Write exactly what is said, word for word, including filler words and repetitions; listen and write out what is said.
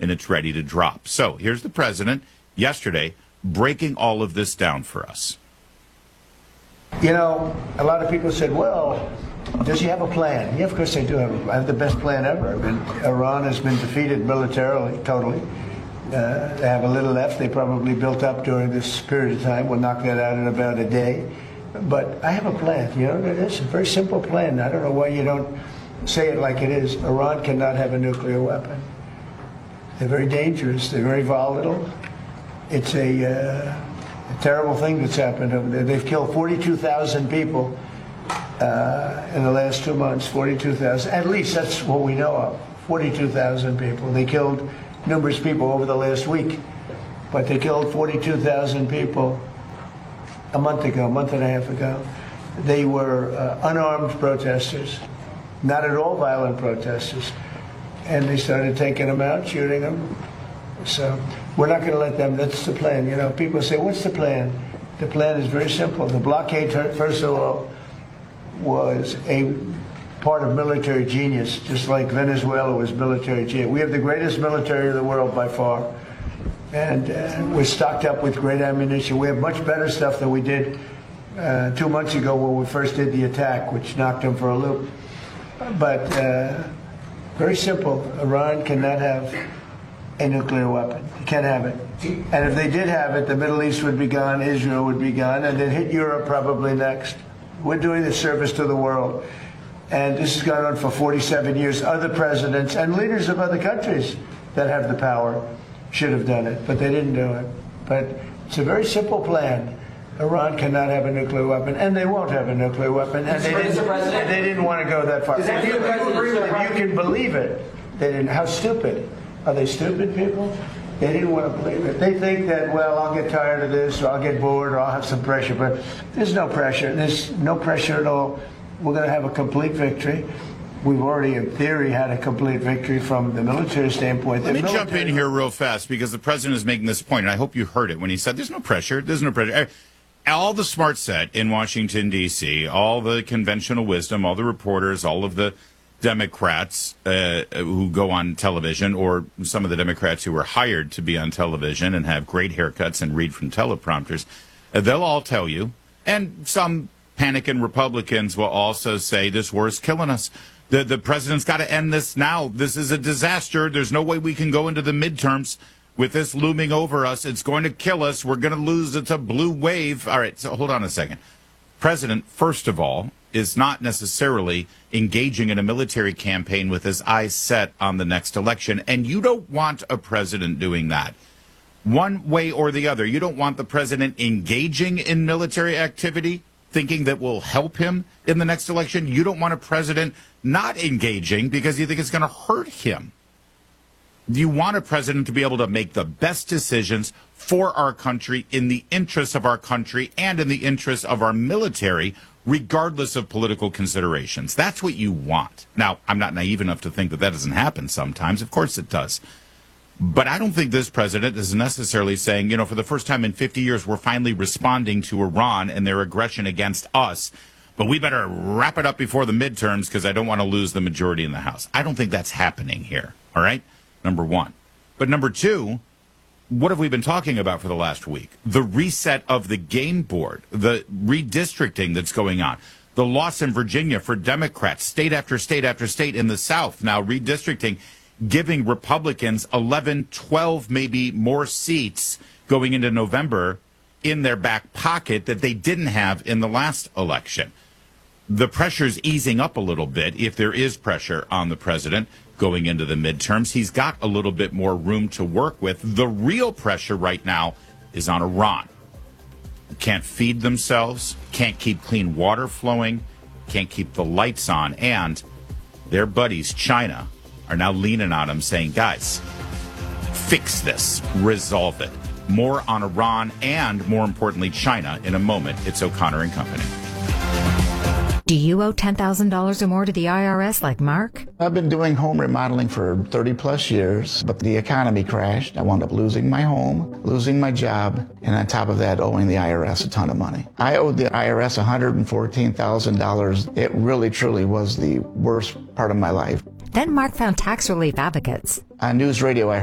and it's ready to drop. So here's the president yesterday breaking all of this down for us. You know, a lot of people said, well, does he have a plan? Yeah, of course they do have, have the best plan ever. I mean, Iran has been defeated militarily, totally. Uh, they have a little left. They probably built up during this period of time. We'll knock that out in about a day. But I have a plan. You know, it's a very simple plan. I don't know why you don't say it like it is. Iran cannot have a nuclear weapon. They're very dangerous. They're very volatile. It's a, uh, a terrible thing that's happened over there. They've killed forty-two thousand people uh, in the last two months. forty-two thousand. At least that's what we know of. forty-two thousand people. They killed numerous people over the last week. But they killed forty-two thousand people a month ago, a month and a half ago. They were uh, unarmed protesters, not at all violent protesters. And they started taking them out, shooting them. So we're not going to let them. That's the plan. You know, people say, what's the plan? The plan is very simple. The blockade, first of all, was a part of military genius, just like Venezuela was military genius. We have the greatest military in the world by far. And uh, we're stocked up with great ammunition. We have much better stuff than we did uh, two months ago when we first did the attack, which knocked them for a loop. But uh, very simple. Iran cannot have a nuclear weapon. You can't have it. And if they did have it, the Middle East would be gone, Israel would be gone, and then hit Europe probably next. We're doing the service to the world. And this has gone on for forty-seven years. Other presidents and leaders of other countries that have the power should have done it, but they didn't do it. But it's a very simple plan. Iran cannot have a nuclear weapon, and they won't have a nuclear weapon, and they didn't, and they didn't want to go that far. If you, if you can believe it, they didn't. How stupid. Are they stupid people? They didn't want to believe it. They think that, well, I'll get tired of this, or I'll get bored, or I'll have some pressure, but there's no pressure. There's no pressure at all. We're going to have a complete victory. We've already, in theory, had a complete victory from the military standpoint. Let me jump in here real fast, because the president is making this point, and I hope you heard it when he said there's no pressure, there's no pressure. All the smart set in Washington, D C, all the conventional wisdom, all the reporters, all of the Democrats uh, who go on television, or some of the Democrats who are hired to be on television and have great haircuts and read from teleprompters, uh, they'll all tell you, and some panicking Republicans will also say this war is killing us. The, the president's got to end this now. This is a disaster. There's no way we can go into the midterms with this looming over us. It's going to kill us. We're going to lose. It's a blue wave. All right, so hold on a second. President, first of all, is not necessarily engaging in a military campaign with his eyes set on the next election. And you don't want a president doing that. One way or the other. You don't want the president engaging in military activity, thinking that will help him in the next election. You don't want a president not engaging because you think it's going to hurt him. You want a president to be able to make the best decisions for our country, in the interests of our country, and in the interests of our military, regardless of political considerations. That's what you want. Now, I'm not naive enough to think that that doesn't happen sometimes. Of course it does. But I don't think this president is necessarily saying, you know, for the first time in fifty years, we're finally responding to Iran and their aggression against us. But we better wrap it up before the midterms because I don't want to lose the majority in the House. I don't think that's happening here. All right? Number one. But number two, what have we been talking about for the last week? The reset of the game board, the redistricting that's going on, the loss in Virginia for Democrats, state after state after state in the South, now redistricting, giving Republicans eleven, twelve, maybe more seats going into November in their back pocket that they didn't have in the last election. The pressure's easing up a little bit, if there is pressure on the president going into the midterms. He's got a little bit more room to work with. The real pressure right now is on Iran. Can't feed themselves, can't keep clean water flowing, can't keep the lights on, and their buddies, China, are now leaning on them saying, guys, fix this, resolve it. More on Iran and, more importantly, China in a moment. It's O'Connor and Company. Do you owe ten thousand dollars or more to the I R S like Mark? I've been doing home remodeling for thirty plus years, but the economy crashed. I wound up losing my home, losing my job, and on top of that, owing the I R S a ton of money. I owed the I R S one hundred fourteen thousand dollars. It really, truly was the worst part of my life. Then Mark found tax relief advocates. On News Radio, I